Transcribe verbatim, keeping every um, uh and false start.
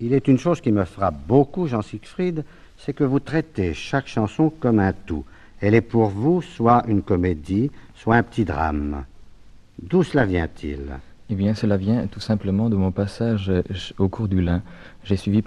Il est une chose qui me frappe beaucoup, Jean-Siegfried, c'est que vous traitez chaque chanson comme un tout. Elle est pour vous soit une comédie, soit un petit drame. D'où cela vient-il ? Eh bien, cela vient tout simplement de mon passage au cours du Lin. J'ai suivi